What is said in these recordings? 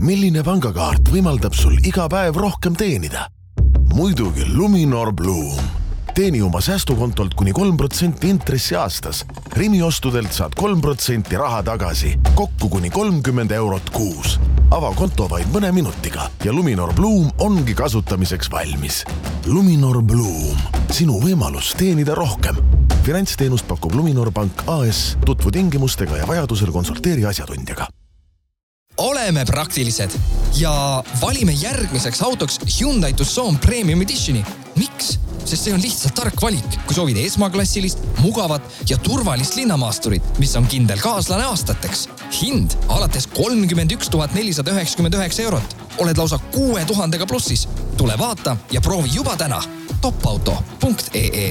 Milline pangakaart võimaldab sul iga päev rohkem teenida? Muidugi Luminor Bloom. Teeni oma säästukontolt kuni 3% intressi aastas. Rimi ostudelt saad 3% raha tagasi. Kokku kuni 30 eurot kuus. Ava konto vaid mõne minutiga ja Luminor Bloom ongi kasutamiseks valmis. Luminor Bloom. Sinu võimalus teenida rohkem. Finantsteenust pakub Luminor Pank AS. Tutvu tingimustega ja vajadusel konsulteeri asjatundjaga. Oleme praktilised ja valime järgmiseks autoks Hyundai Tucson Premium Editioni. Miks? Sest see on lihtsalt tark valik, kui soovid esmaklassilist, mugavat ja turvalist linnamaasturit, mis on kindel kaaslane aastateks. Hind alates 31 499 eurot. Oled lausa 6000 plussis. Tule vaata ja proovi juba täna. topauto.ee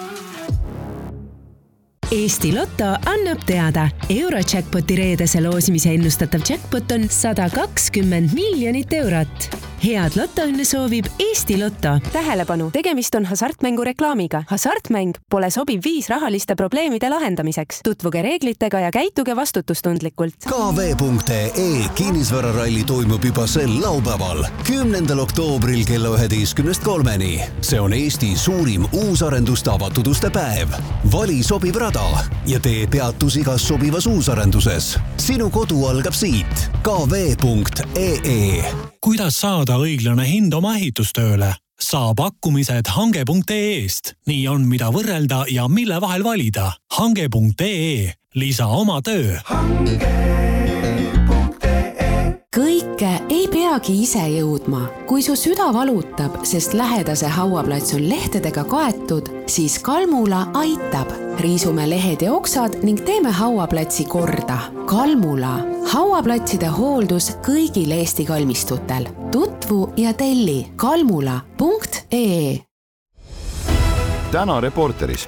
Eesti Lotto annab teada. Eurojackpoti reedese loosimise ennustatav jackpot on 120 miljonit eurot. Head lotoõnne soovib Eesti Lotto. Tähelepanu, tegemist on hasartmängu reklaamiga. Hasartmäng pole sobiv viis rahaliste probleemide lahendamiseks. Tutvuge reeglitega ja käituge vastutustundlikult. KV.ee kinnisvararalli toimub juba sel laupäeval, 10. oktoobril kella 11:03. See on Eesti suurim uusarenduste avatud uste päev. Vali sobiv rada ja tee peatus igas sobivas uusarenduses. Sinu kodu algab siit. KV.ee Kuidas saada õiglane hind oma ehitustööle? Saa pakkumised hange.ee-st. Nii on mida võrrelda ja mille vahel valida. Hange.ee. Lisa oma töö. Kõike ei peagi ise jõudma. Kui su süda valutab, sest lähedase hauaplats on lehtedega kaetud, siis Kalmula aitab. Riisume lehed ja oksad ning teeme hauaplatsi korda. Kalmula. Hauaplatside hooldus kõigil Eesti kalmistutel. Tutvu ja telli kalmula.ee. Täna Reporteris.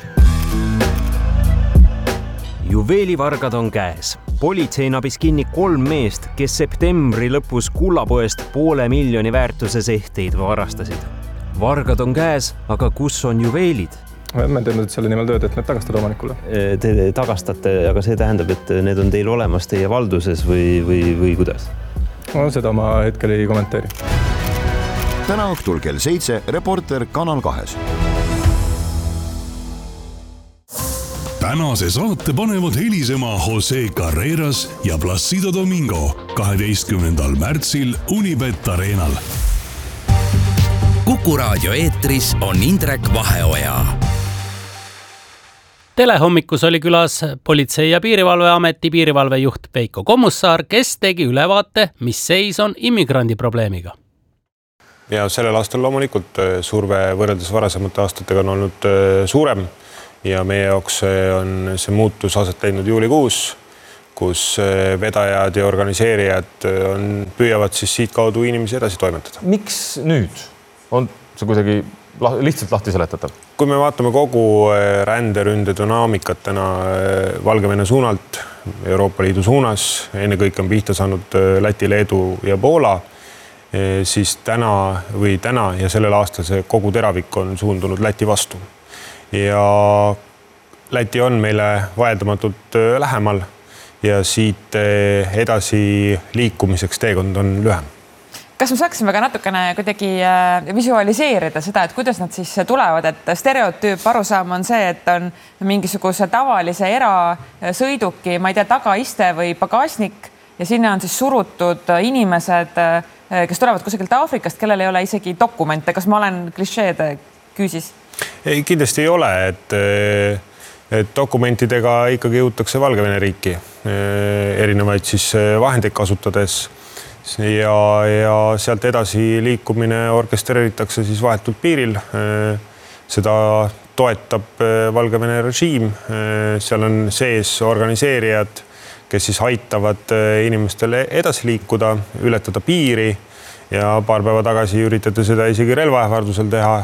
Juveelivargad on käes. Politsei nabis kinni 3 meest, kes septembri lõpus Kullapoest 500 000 väärtuses ehteid varastasid. Vargad on käes, aga kus on juveelid? Me teeme selle nimel tööd, et need tagastada omanikule. Te tagastate, aga see tähendab, et need on teil olemas teie valduses või kuidas? No, seda ma hetkel ei kommenteeri. Täna õhtul kell 7 Reporter Kanal 2. Tänase saate panevad helisema Jose Carreras ja Placido Domingo 12. märtsil Unibet Arenal. Kuku raadio eetris on Indrek Vaheoja. Telehommikus oli külas Politsei- ja Piirivalveameti piirivalvejuht Veiko Kommussaar, kes tegi ülevaate, mis seis on immigrandi probleemiga. Ja sellel aastal loomulikult surve võrreldes varasemate aastatega on olnud suurem. Ja meie jaoks on see muutus aset leidnud juulikuus, kus vedajad ja organiseerijad püüavad siis siit kaudu inimesi edasi toimetada. Miks nüüd? On see kuidagi lihtsalt lahti seletatav? Kui me vaatame kogu ränderünde dünaamikat täna Valgevene suunalt, Euroopa Liidu suunas, enne kõik on pihta saanud Läti, Leedu ja Poola, siis täna ja sellel aastal see kogu teravik on suundunud Läti vastu. Ja Läti on meile vaieldamatult lähemal ja siit edasi liikumiseks teekond on lühem. Kas me saaksime ka natukene kuidagi visualiseerida seda, et kuidas nad siis tulevad, et stereotüüp arusaam on see, et on mingisuguse tavalise erasõiduki, ma ei tea, tagaiste või pagasnik ja sinna on siis surutud inimesed, kes tulevad kusagilt Aafrikast, kellel ei ole isegi dokumente. Kas ma olen klišeede küüsis? Ei, kindlasti ei ole, et dokumentidega ikkagi jõutakse Valgevene riiki erinevaid siis vahendeid kasutades ja sealt edasi liikumine orkestreeritakse siis vahetult piiril. Seda toetab Valgevene režiim, seal on sees organiseerijad, kes siis aitavad inimestele edasi liikuda, ületada piiri ja paar päeva tagasi üritate seda isegi relvaähvardusel teha.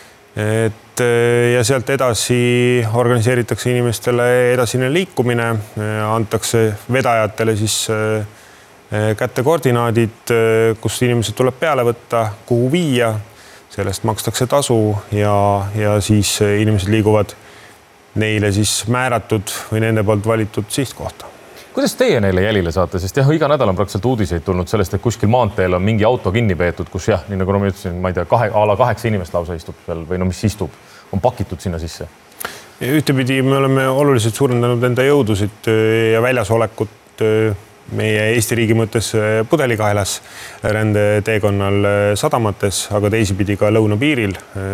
Ja sealt edasi organiseeritakse inimestele edasine liikumine, antakse vedajatele siis kätte koordinaadid, kus inimesed tuleb peale võtta, kuhu viia, sellest makstakse tasu ja siis inimesed liiguvad neile siis määratud või nende poolt valitud sihtkohta. Kuidas teie neile jälile saate, sest jah, iga nädal on praktiliselt uudiseid tulnud sellest, et kuskil maanteel on mingi auto kinni peetud, kus jah, nii nagu ma ütlesin, ma ei tea, 8 inimest lausa istub seal või no mis istub, on pakitud sinna sisse. Ühtepidi me oleme oluliselt suurendanud enda jõudusid ja väljasolekut meie Eesti riigi mõttes pudelikaelas rändeteekonnal sadamates, aga teisipidi ka lõunapiiril,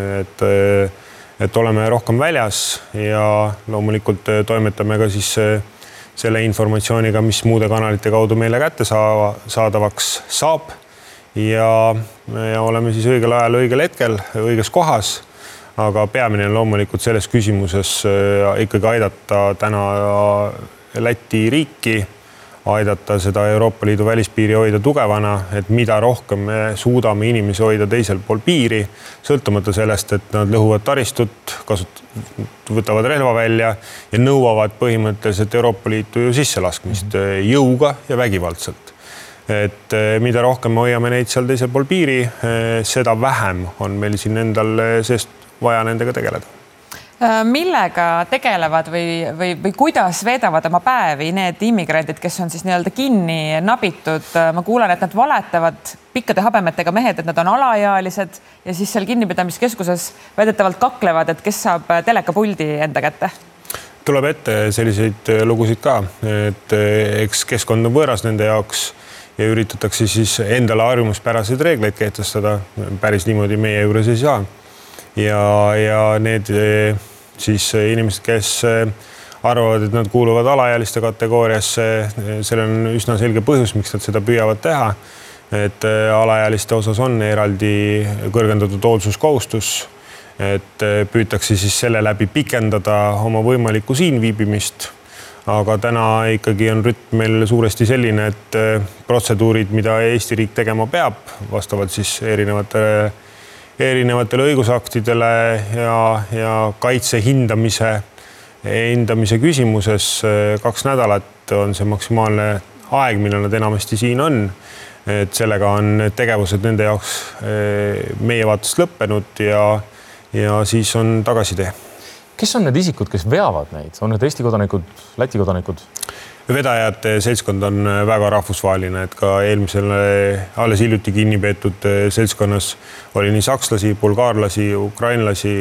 et oleme rohkem väljas ja loomulikult toimetame ka siis selle informatsiooniga, mis muude kanalite kaudu meile kätte saadavaks saab ja oleme siis õigel ajal, õigel hetkel, õiges kohas, aga peamine on loomulikult selles küsimuses ikkagi aidata täna Läti riiki, aidata seda Euroopa Liidu välispiiri hoida tugevana, et mida rohkem me suudame inimesi hoida teisel pool piiri, sõltumata sellest, et nad lõhuvad taristut, võtavad relva välja ja nõuavad põhimõtteliselt Euroopa Liitu ju sisselaskmist jõuga ja vägivaldselt. Et mida rohkem me hoiame neid seal teisel pool piiri, seda vähem on meil siin endal seest vaja nendega tegeleda. Millega tegelevad või kuidas veedavad oma päevi need immigrandid, kes on siis nii-öelda kinni nabitud? Ma kuulen, et nad valetavad pikkade habemetega mehed, et nad on alaealised ja siis seal kinnipidamiskeskuses väidetavalt kaklevad, et kes saab telekapuldi enda kätte? Tuleb ette selliseid lugusid ka, et eks keskkond on võõras nende jaoks ja üritatakse siis endale harjumuspäraseid reegleid kehtestada. Päris niimoodi meie juures ei saa. Ja need siis inimesed, kes arvavad, et nad kuuluvad alaealiste kategooriasse, sellel on üsna selge põhjus, miks nad seda püüavad teha. Et alaealiste osas on eraldi kõrgendatud hoolsuskohustus, et püütakse siis selle läbi pikendada oma võimalikku siin viibimist. Aga täna ikkagi on rütm meil suuresti selline, et protseduurid, mida Eesti riik tegema peab, vastavalt siis erinevatele õigusaktidele ja kaitse hindamise küsimuses 2 nädalat on see maksimaalne aeg, millal nad enamasti siin on. Et sellega on tegevused nende jaoks meie vaatest lõppenud ja siis on tagasitee. Kes on need isikud, kes veavad neid? On need Eesti kodanikud, Läti kodanikud? Vedajate seltskond on väga rahvusvaheline, et ka eelmisel alles hiljuti kinni peetud seltskonnas oli nii sakslasi, bulgaarlasi, ukrainlasi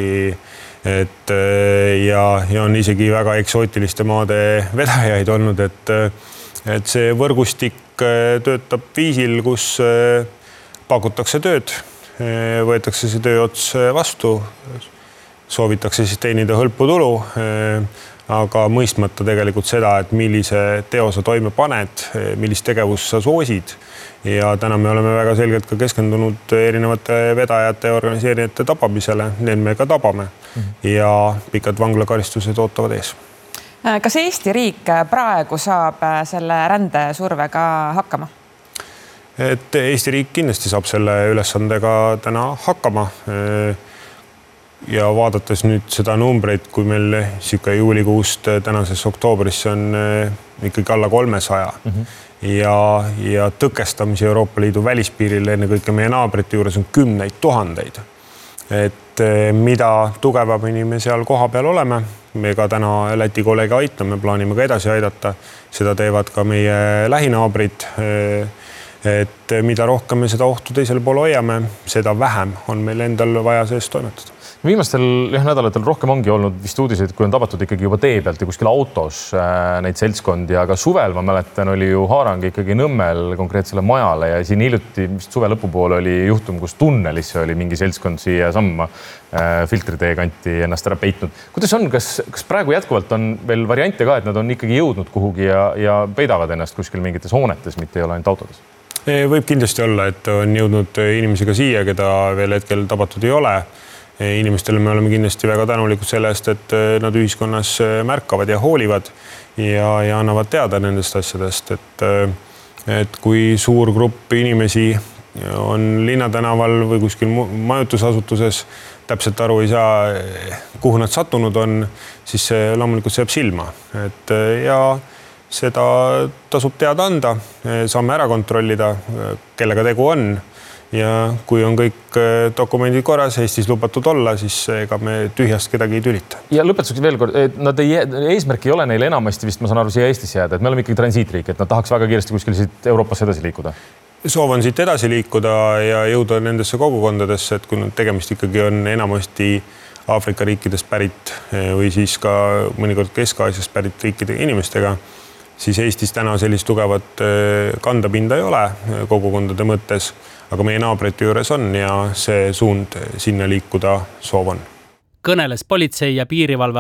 ja on isegi väga eksootiliste maade vedajaid olnud, et see võrgustik töötab viisil, kus pakutakse tööd, võetakse see tööots vastu, soovitakse siis teenida hõlputulu, aga mõistmata tegelikult seda, et millise teo sa toime paned, millist tegevust sa soosid. Ja täna me oleme väga selgelt ka keskendunud erinevate vedajate ja organiseerijate tapamisele, need me ka tabame ja pikad vanglakaristused ootavad ees. Kas Eesti riik praegu saab selle rändesurvega hakkama? Et Eesti riik kindlasti saab selle ülesandega täna hakkama. Ja vaadates nüüd seda numbreid, kui meil siuke juulikuust tänases oktoobrisse on ikkagi alla 300 ja tõkestamisi Euroopa Liidu välispiiril enne kõike meie naabrite juures on 10 000. Et mida tugevamini me seal koha peal oleme, me ka täna Läti kolleege aitame, plaanime ka edasi aidata, seda teevad ka meie lähinaabrid. Et mida rohkem me seda ohtu teisel pool hoiame, seda vähem on meil endal vaja seest toimetada. Viimastel nädalatel rohkem ongi olnud vist uudiseid, kui on tabatud ikkagi juba tee pealt ja kuskil autos neid seltskondi, aga suvel ma mäletan, oli ju haarang ikkagi Nõmmel konkreetsele majale ja siin hiljuti vist suve lõpupoole oli juhtum, kus tunnelisse oli mingi seltskond siia samma filtritee kanti ennast ära peitnud. Kuidas on, kas praegu jätkuvalt on veel variante ka, et nad on ikkagi jõudnud kuhugi ja peidavad ennast kuskil mingites hoonetes, mitte ei ole ainult autodes? Võib kindlasti olla, et on jõudnud inimesi ka siia, keda veel hetkel tabatud ei ole. Inimestele me oleme kindlasti väga tänulikud sellest, et nad ühiskonnas märkavad ja hoolivad ja annavad teada nendest asjadest, et kui suur grupp inimesi on linnatänaval või kuskil majutusasutuses, täpselt aru ei saa, kuhu nad sattunud on, siis see loomulikult seab silma. Ja seda tasub teada anda, saame ära kontrollida, kellega tegu on ja kui on kõik dokumendid korras, Eestis lubatud olla, siis ega me tühjast kedagi ei tülita. Ja lõpetuseks veel kord, et eesmärk ei ole neile enamasti vist, ma saan aru, siia Eestisse jääda, et me oleme ikkagi transiitriik, et nad tahaks väga kiiresti kuskil siit Euroopasse edasi liikuda. Soov on siit edasi liikuda ja jõuda nendesse kogukondadesse, et kui tegemist ikkagi on enamasti Aafrika riikidest pärit või siis ka mõnikord Kesk-Aasiast pärit riikide inimestega, siis Eestis täna sellist tugevat kandapinda ei ole kogukondade mõttes, aga meie naabrite juures on ja see suund sinna liikuda soov on. Kõneles politsei ja piirivalve